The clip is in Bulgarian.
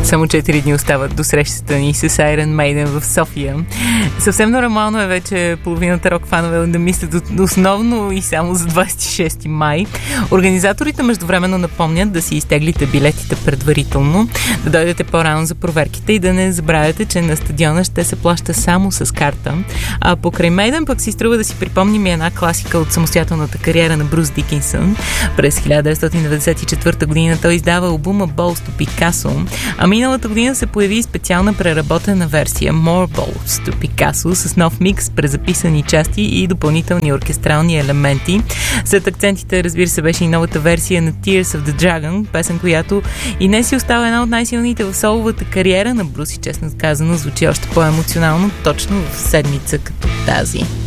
Само 4 дни остават до срещата ни с Iron Maiden в София. Съвсем нормално е вече половината рок-фанове да мислят основно и само за 26 май. Организаторите междувременно напомнят да си изтеглите билетите предварително, да дойдете по-рано за проверките и да не забравяте, че на стадиона ще се плаща само с карта. А покрай Maiden пък си струва да си припомним и една класика от самостоятелната кариера на Брус Дикинсън. През 1994 година той издава албума Balls to Picasso, а миналата година се появи специална преработена версия More Balls to Picasso с нов микс, презаписани части и допълнителни оркестрални елементи. След акцентите, разбира се, беше и новата версия на Tears of the Dragon, песен, която и днес си остава една от най-силните в соловата кариера на Брус и честно казано звучи още по-емоционално точно в седмица като тази.